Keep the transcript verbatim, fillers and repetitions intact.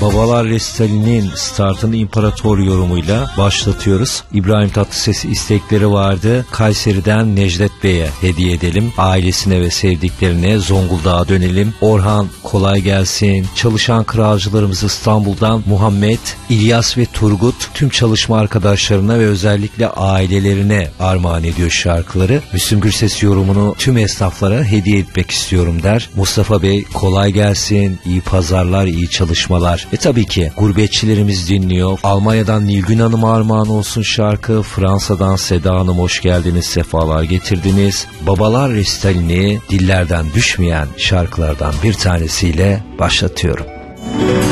Babalar Resitali'nin Startını İmparator yorumuyla başlatıyoruz. İbrahim Tatlıses istekleri vardı. Kayseri'den Necdet Bey'e hediye edelim. Ailesine ve sevdiklerine Zonguldak'a dönelim. Orhan kolay gelsin. Çalışan kralcılarımız İstanbul'dan Muhammed, İlyas ve Turgut tüm çalışma arkadaşlarına ve özellikle ailelerine armağan ediyor şarkıları. Müslüm Gürses yorumunu tüm esnaflara hediye etmek istiyorum der. Mustafa Bey kolay gelsin. İyi pazarlar, iyi çalışmalar. Ve tabii ki gurbetçilerimiz dinliyor. Almanya'dan Nilgün Hanım armağan olsun şarkı. Fransa'dan Seda Hanım hoş geldiniz, sefalar getirdiniz. Babalar Resitalini dillerden düşmeyen şarkılardan bir tanesiyle başlatıyorum.